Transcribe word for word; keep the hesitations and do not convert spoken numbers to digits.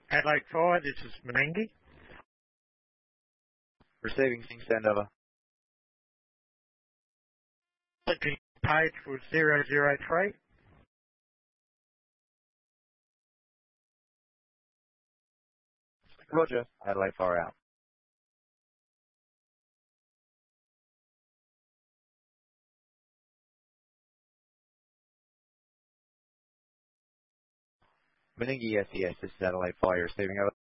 Adelaide Fire, this is Menengi. Receiving Sing Stand over. Looking page was zero zero three. Roger, Adelaide Fire out. Menengi S E S, this is Adelaide Fire, receiving over.